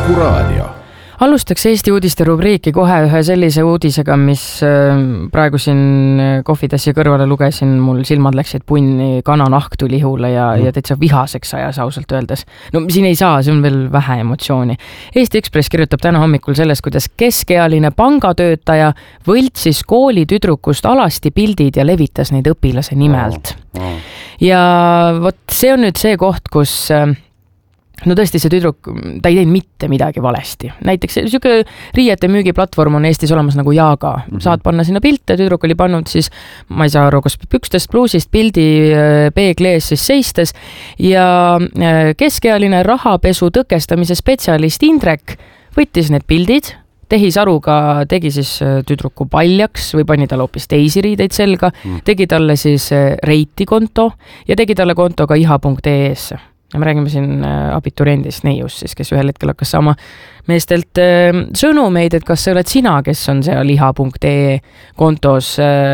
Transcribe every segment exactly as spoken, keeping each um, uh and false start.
Kuku Raadio. Alustaks Eesti uudiste rubriiki kohe ühe sellise uudisega, mis praegu siin kohvitassi kõrvale lugesin, mul silmad läksid punni, kananahk tuli ihule ja, mm. ja täitsa vihaseks ajas ausalt öeldes. No siin ei saa, see on veel vähe emotsiooni. Eesti Ekspress kirjutab täna hommikul sellest, kuidas keskealine pangatöötaja võltsis kooli tüdrukust alasti pildid ja levitas neid õpilase nimelt. Oh. Oh. Ja vot see on nüüd see koht, kus no tõesti see tüdruk, ta ei teinud mitte midagi valesti. Näiteks selline riiete müügiplatvorm on Eestis olemas nagu Jaaga. Mm-hmm. Saad panna sinna pilte, tüdruk oli pannud siis, ma ei saa aru, kas pükstest, pluusist, pildi peeglees siis seistes ja keskealine rahapesu tõkestamise spetsialist Indrek võttis need pildid, tehisaruga tegi siis tüdruku paljaks või pani talle hoopis teisi riideid selga, mm. tegi talle siis reiti konto ja tegi talle konto ka iha punkt ee-s. Ja me räägime siin abituriendist Neius, siis, kes ühel hetkel hakkas saama meestelt sõnumeid, et kas see oled sina, kes on seal iha punkt ee kontos.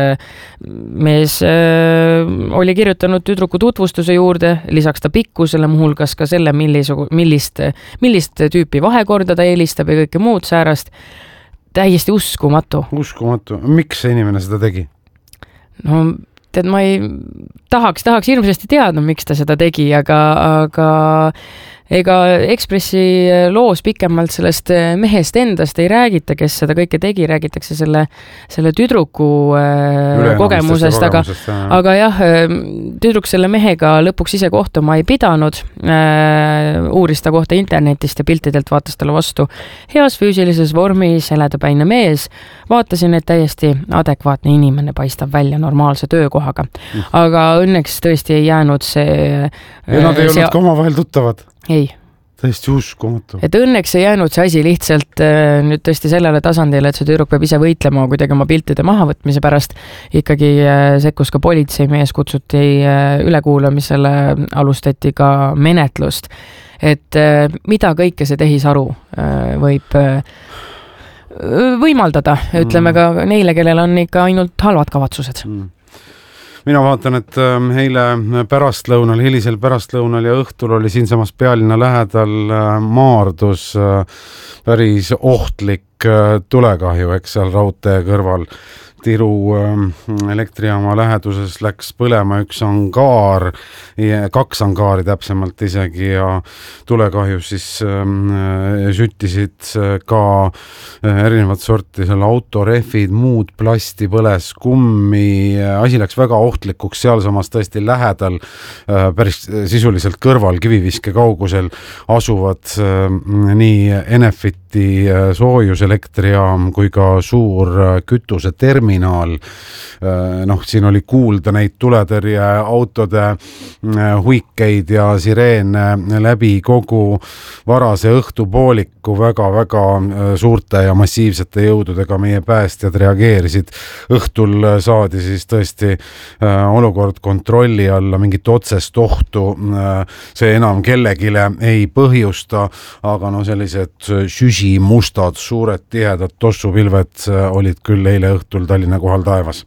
Mees oli kirjutanud tüdruku tutvustuse juurde, lisaks ta pikkusele muuhulgas ka selle, millisu, millist, millist tüüpi vahekorda ta eelistab ja kõike muud säärast. Täiesti uskumatu. Uskumatu. Miks see inimene seda tegi? No et ma ei tahaks, tahaks hirmsasti teada, miks ta seda tegi, aga, aga ega Ekspressi loos pikemalt sellest mehest endast ei räägita, kes seda kõike tegi, räägitakse selle, selle tüdruku kogemusest, aga, aga jah, tüdruk selle mehega lõpuks ise kohtuma ei pidanud, uuris ta kohta internetist ja piltidelt vaatas talle vastu heas füüsilises vormis, heledapäine mees, vaatasin, et täiesti adekvaatne inimene paistab välja normaalse töökohaga, aga õnneks tõesti ei jäänud see ja nad ei see... olnud ka omavahel tuttavad? Ei. Tõesti uskumatu. Et õnneks ei jäänud see asi lihtsalt nüüd tõesti sellele tasandile, et see tüdruk peab ise võitlema kuidagi oma piltide mahavõtmise pärast. Ikkagi sekkus ka politseimees, kutsuti ülekuulamisele, alustati ka menetlust. Et mida kõike see tehisaru võib võimaldada, ütleme ka neile, kellel on ikka ainult halvad kavatsused. Mm. Mina vaatan, et eile pärastlõunal, hilisel pärastlõunal ja õhtul oli siinsamas Pealinna lähedal Maardus päris ohtlik tulekahju, eks seal raudtee kõrval. Tiru elektrijaama läheduses läks põlema üks angaar, kaks angaari täpsemalt isegi ja tulekahju siis süttisid ka erinevat sorti seal autorehvid, muud plasti põles, kummi, asi läks väga ohtlikuks sealsamas tõesti lähedal, päris sisuliselt kõrval kiviviske kaugusel asuvad nii Enefiti soojuselektrijaam kui ka suur kütuse terminaal. Noh, siin oli kuulda neid tuletõrje autode huikeid ja sireene läbi kogu varase õhtupooliku väga-väga suurte ja massiivsete jõududega meie päästjad reageerisid. Õhtul saadi siis tõesti olukord kontrolli alla, mingit otsest ohtu see enam kellegile ei põhjusta, aga no sellised süsi mustad, suured tihedad tossupilved olid küll eile õhtul Tallinna kohal taevas.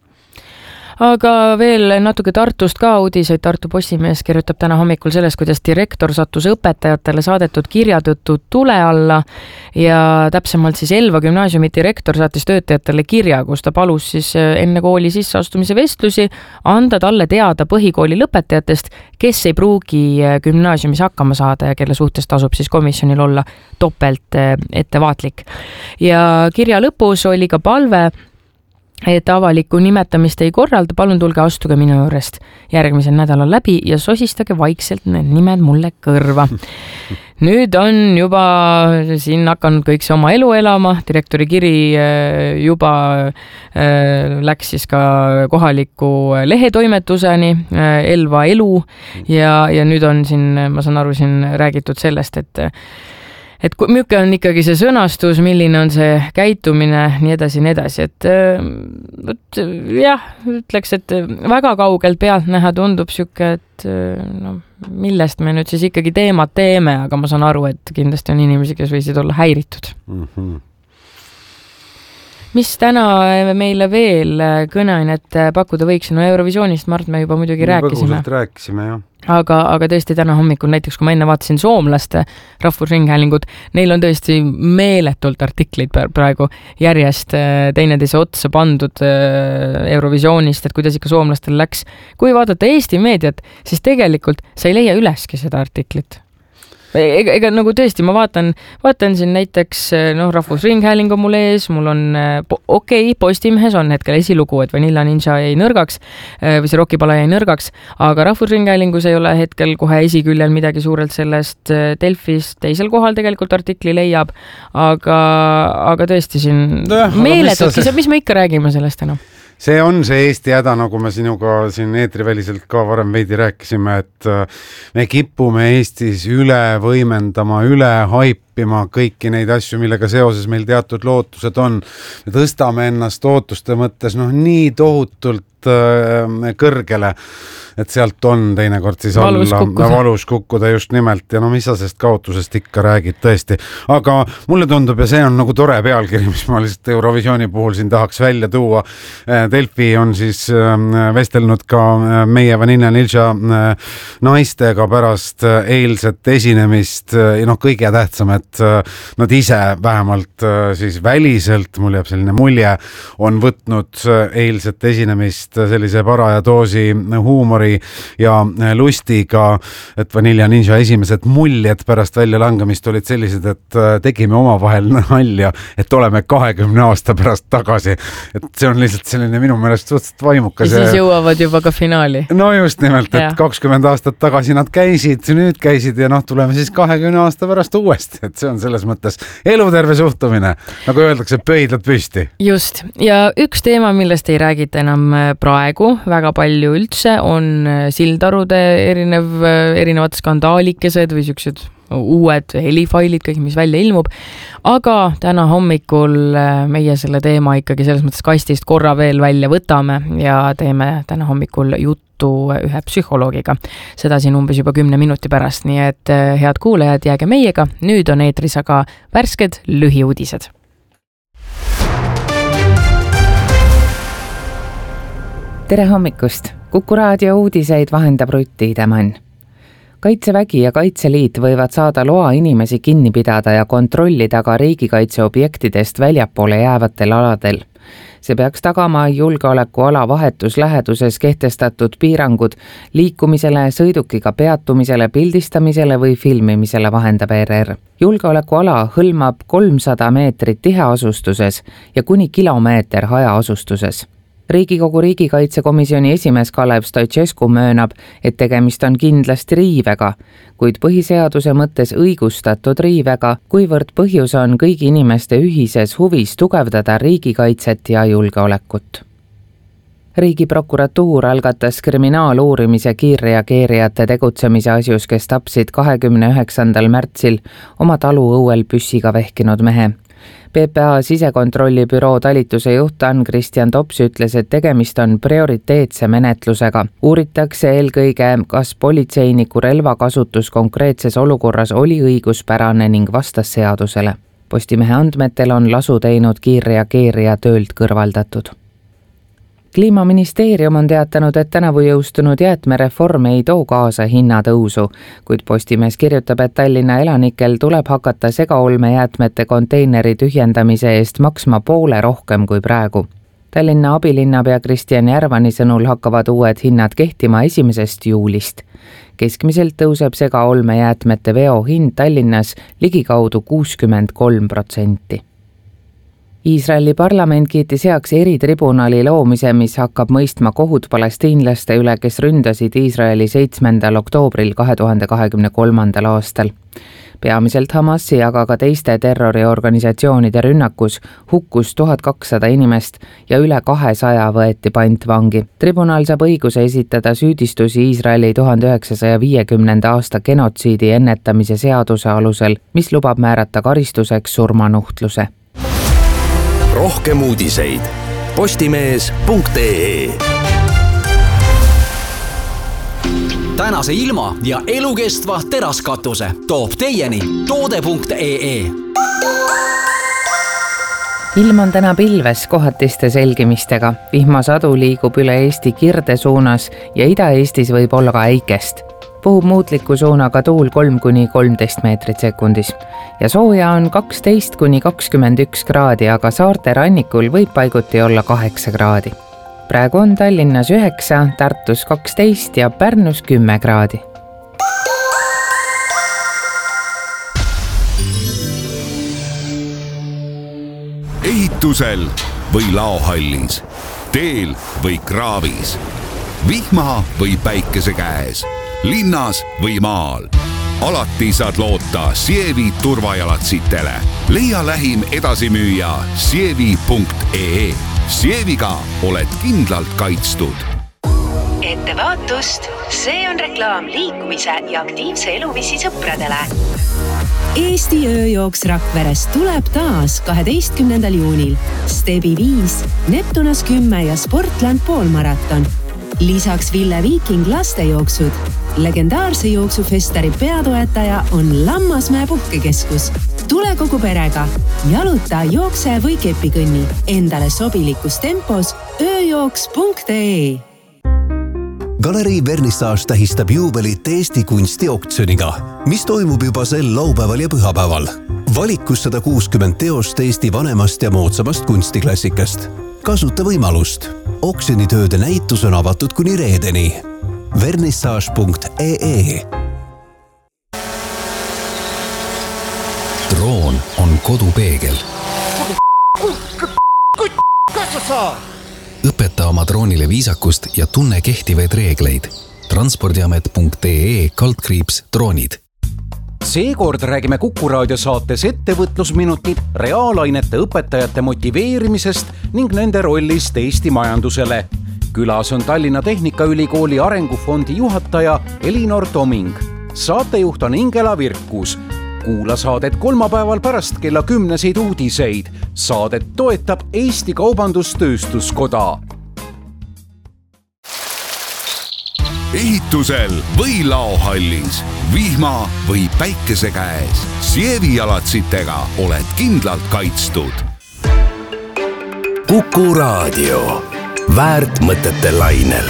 Aga veel natuke Tartust ka uudiseid. Tartu Postimees kirjutab täna hommikul sellest, kuidas direktor sattus õpetajatele saadetud kirja tõttu tule alla ja täpsemalt siis Elva gümnaasiumi direktor saatis töötajatele kirja, kus ta palus siis enne kooli sisseastumise vestlusi anda talle teada põhikooli lõpetajatest, kes ei pruugi gümnaasiumis hakkama saada ja kelle suhtes tasub siis komisjonil olla topelt ettevaatlik. Ja kirja lõpus oli ka palve, et avalikku nimetamist ei korralda, palun tulge astuge minu juurest järgmisel nädalal läbi ja sosistage vaikselt need nimed mulle kõrva. Nüüd on juba siin hakanud kõik see oma elu elama, direktori kiri juba läks siis ka kohaliku lehetoimetuseni, Elva elu ja, ja nüüd on siin, ma saan aru, siin räägitud sellest, et et milline on ikkagi see sõnastus, milline on see käitumine, nii edasi, nii edasi, et et jah, ütleks, et väga kaugelt pealt näha tundub siuke, et no, millest me nüüd siis ikkagi teemat teeme, aga ma saan aru, et kindlasti on inimesi, kes võisid olla häiritud. Mm-hmm. mis täna meile veel kõneainet pakkuda võiks? No Eurovisioonist, Mart, me juba muidugi me rääkisime. rääkisime, jah. Aga, aga tõesti täna hommikul, näiteks kui ma enne vaatasin soomlaste rahvusringhäälingut, neil on tõesti meeletult artikleid praegu järjest teineteise otsa pandud Eurovisioonist, et kuidas ikka soomlastel läks. Kui vaadata Eesti meediat, siis tegelikult sa ei leia üleski seda artiklit. Ega, ega nagu tõesti, ma vaatan, vaatan siin näiteks, noh, rahvusringhääling on mul ees, mul on, okei, okay, Postimehes on hetkel esilugu, et Vanilla Ninja jäi nõrgaks, või see Rokipala jäi nõrgaks, aga rahvusringhäälingus ei ole hetkel kohe esiküljel midagi suurelt sellest. Delfis teisel kohal tegelikult artikli leiab, aga, aga tõesti siin no, meeletult, mis, mis me ikka räägime sellest enam? See on see Eesti häda, nagu me sinuga siin eetriväliselt ka varem veidi rääkisime, et me kipume Eestis üle võimendama, üle haipima kõiki neid asju, millega seoses meil teatud lootused on. Me tõstame ennast ootuste mõttes noh, nii tohutult kõrgele, et sealt on teinekord siis valus alla kukkuda. valus kukkuda just nimelt ja no mis sa sest kaotusest ikka räägid tõesti, aga mulle tundub ja see on nagu tore pealkiri, mis ma lihtsalt Eurovisiooni puhul siin tahaks välja tuua. Delfi on siis vestelnud ka meie Vanilla Ninja naistega pärast eilset esinemist ja noh, kõige tähtsam, et nad ise vähemalt siis väliselt, mul jääb selline mulje, on võtnud eilset esinemist sellise paraja doosi huumori ja lustiga, et Vanilla Ninja esimesed muljed pärast väljalangemist olid sellised, et tegime omavahel nalja, et oleme kahekümne aasta pärast tagasi. Et see on lihtsalt selline minu meelest suhteliselt vaimukas. Ja siis jõuavad juba ka finaali. No just nimelt, et kakskümmend aastat tagasi nad käisid, nüüd käisid ja noh, tuleme siis kahekümne aasta pärast uuesti, et see on selles mõttes eluterve suhtumine, nagu öeldakse, pöidlad püsti. Just, ja üks teema, millest ei räägita enam praegu väga palju üldse, on sildarude erinev, erinevad skandaalikesed või siuksed uued helifailid, kõik, mis välja ilmub. Aga täna hommikul meie selle teema ikkagi selles mõttes kastist korra veel välja võtame ja teeme täna hommikul juttu ühe psühholoogiga. Seda siin umbes juba kümne minuti pärast, nii et head kuulajad, jääge meiega. Nüüd on eetris aga värsked lühiuudised. Tere hommikust! Kuku raadio uudiseid vahendab Rutt Idemann. Kaitsevägi ja Kaitseliit võivad saada loa inimesi kinni pidada ja kontrollida ka riigikaitseobjektidest väljapoole jäävatel aladel. See peaks tagama julgeolekuala vahetus läheduses kehtestatud piirangud liikumisele, sõidukiga peatumisele, pildistamisele või filmimisele, vahendab R R. Julgeolekuala hõlmab kolmsada meetrit tiheasustuses ja kuni kilomeeter hajaasustuses. Riigikogu riigikaitsekomisjoni esimees Kalev Stoicescu möönab, et tegemist on kindlasti riivega, kuid põhiseaduse mõttes õigustatud riivega, kuivõrd põhjus on kõigi inimeste ühises huvis tugevdada riigikaitset ja julgeolekut. Riigiprokuratuur algatas kriminaaluurimise kiirreageerijate tegutsemise asjus, kes tapsid kahekümne üheksandal märtsil oma taluõuel püssiga vehkinud mehe. P P A sisekontrolli büroo talituse juht Ann-Christian Tops ütles, et tegemist on prioriteetse menetlusega. Uuritakse eelkõige, kas politseiniku relvakasutus konkreetses olukorras oli õiguspärane ning vastas seadusele. Postimehe andmetel on lasu teinud kiirreageerija töölt kõrvaldatud. Kliimaministeerium on teatanud, et tänavu jõustunud jäätmereform ei too kaasa hinnatõusu, kuid Postimees kirjutab, et Tallinna elanikel tuleb hakata segaolmejäätmete konteineri tühjendamise eest maksma poole rohkem kui praegu. Tallinna abilinnapea Kristjan Järvani sõnul hakkavad uued hinnad kehtima esimesest juulist. Keskmiselt tõuseb segaolmejäätmete veo hind Tallinnas ligikaudu kuuskümmend kolm protsenti. Iisraeli parlament kiitis heaks eritribunali loomise, mis hakkab mõistma kohut palestiinlaste üle, kes ründasid Iisraeli seitsmendal oktoobril kahe tuhande kahekümne kolmandal aastal. Peamiselt Hamasi, aga ka teiste terroriorganisatsioonide rünnakus hukkus tuhat kakssada inimest ja üle kahesaja võeti pantvangi. Tribunal saab õiguse esitada süüdistusi Iisraeli tuhande üheksasaja viiekümnenda aasta genotsiidi ennetamise seaduse alusel, mis lubab määrata karistuseks surmanuhtluse. Rohkem uudiseid postimees punkt ee. Tänase ilma ja elukestva teraskatuse toob teieni toode punkt ee. ilm on täna pilves kohatiste selgimistega. Vihmasadu liigub üle Eesti kirde suunas ja Ida-Eestis võib olla ka äikest. Puhub muutliku suunaga tuul kolm kuni kolmteist meetrit sekundis ja sooja on kaksteist kuni kakskümmend üks kraadi, aga saarte rannikul võib paiguti olla kaheksa kraadi. Praegu on Tallinnas üheksa, Tartus kaksteist ja Pärnus kümme kraadi. Ehitusel või laohallis, teel või kraavis, vihma või päikese käes, linnas või maal. Alati saad loota Sievi turvajalatsitele. Leia lähim edasimüüja sievi punkt ee. Sieviga oled kindlalt kaitstud. Ettevaatust, see on reklaam liikumise ja aktiivse eluviisi sõpradele. Eesti ööjooks Rakveres tuleb taas kaheteistkümnendal juunil. Stebi viis, Neptunas kümme ja Sportland poolmaraton. Lisaks Ville Viiking lastejooksud. Legendaarse jooksufestari peatoetaja on Lammasmäe puhkekeskus. Tule kogu perega. Jaluta, jookse või kepikõnni. Endale sobilikus tempos ööjooks punkt ee. Galerii Vernissage tähistab juubelit Eesti kunstioktsiooniga, mis toimub juba sel laupäeval ja pühapäeval. Valikus sada kuuskümmend teost Eesti vanemast ja moodsamast kunstiklassikast. Kasuta võimalust. Oksjonitööde näitus on avatud kuni reedeni. vernissage punkt ee. Droon on kodupeegel. Õpeta oma droonile viisakust ja tunne kehtivaid reegleid. transpordiamet punkt ee kaldkriips droonid. Seekord räägime Kuku raadio saates ettevõtlusminutid reaalainete õpetajate motiveerimisest ning nende rollist Eesti majandusele. Külas on Tallinna Tehnikaülikooli arengufondi juhataja Elinor Toming. Saatejuht on Ingela Virkus. Kuula saadet kolmapäeval pärast kella kümneseid uudiseid. Saadet toetab Eesti Kaubandustööstuskoda. Ehitusel või laohallis, vihma või päikese käes, Sievi jalatsitega oled kindlalt kaitstud. Kuku raadio. Väärt mõtete lainel.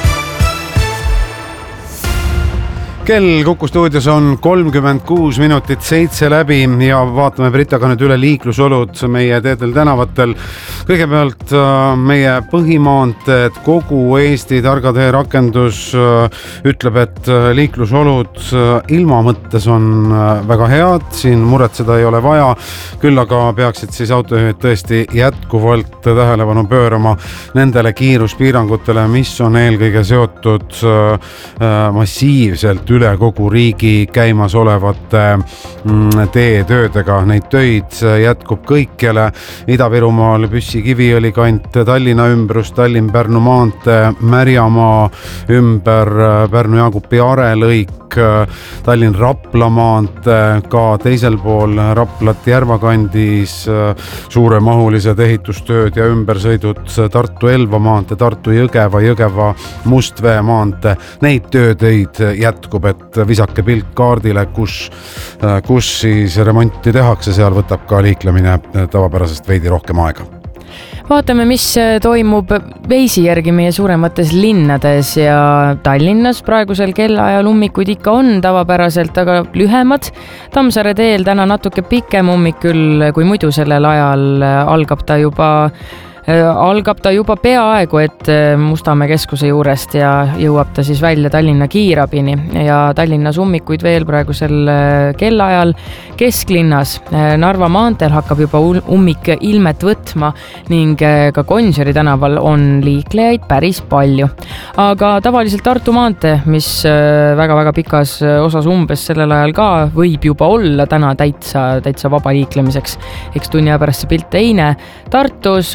Kell Kuku stuudios on kolmkümmend kuus minutit seitse läbi ja vaatame Britaga nüüd üle liiklusolud meie teedel tänavatel. Kõigepealt meie põhimaanteed, kogu Eesti targatee rakendus ütleb, et liiklusolud ilma mõttes on väga head, siin muretseda ei ole vaja, küll aga peaksid siis autojuhid tõesti jätkuvalt tähelepanu pöörama nendele kiiruspiirangutele, mis on eelkõige seotud massiivselt üle kogu riigi käimas olevate teetöödega. Neid töid jätkub kõikjale Ida-Virumaal Püssi Kiviõli kant, Tallinna ümbrus, Tallinn-Pärnu maantee, Märjamaa ümber, Pärnu-Jaagupi arelõik, Tallinn-Rapla maantee, ka teisel pool Raplat Järvakandis suuremahulised ehitustööd ja ümbersõidud, Tartu-Elva maantee, Tartu-Jõgeva, Jõgeva Mustvee maantee. Neid töötöid jätkub, et visake pilk kaardile, kus, kus siis remonti tehakse, seal võtab ka liiklemine tavapärasest veidi rohkem aega. Vaatame, mis toimub veisi järgi meie suuremates linnades ja Tallinnas praegusel kellaajal ummikuid ikka on tavapäraselt, aga lühemad. Tammsaare teel täna natuke pikem ummik küll, kui muidu sellel ajal algab ta juba algab ta juba peaaegu, et Mustamäe keskuse juurest ja jõuab ta siis välja Tallinna Kiirabini ja Tallinnas ummikuid veel praegusel kellaajal. Kesklinnas Narva maanteel hakkab juba ummik ilmet võtma ning ka Gonsiori tänaval on liiklejaid päris palju. Aga tavaliselt Tartu maantee, mis väga-väga pikas osas umbes sellel ajal ka võib juba olla täna täitsa, täitsa vaba liiklemiseks. Eks tunni pärast see pilt teine. Tartus on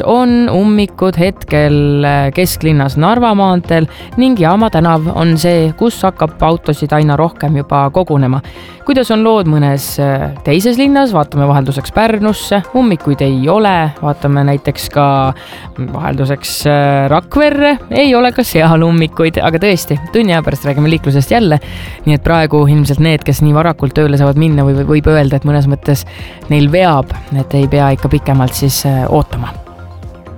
on ummikud hetkel kesklinnas Narva maanteel ning Jaama tänav on see, kus hakkab autosid aina rohkem juba kogunema. Kuidas on lood mõnes teises linnas, vaatame vahelduseks Pärnusse, ummikuid ei ole, vaatame näiteks ka vahelduseks Rakverre, ei ole ka seal ummikuid, aga tõesti, tunni aja pärast räägime liiklusest jälle, nii et praegu ilmselt need, kes nii varakult tööle saavad minna, või võib öelda, et mõnes mõttes neil veab, et ei pea ikka pikemalt siis ootama.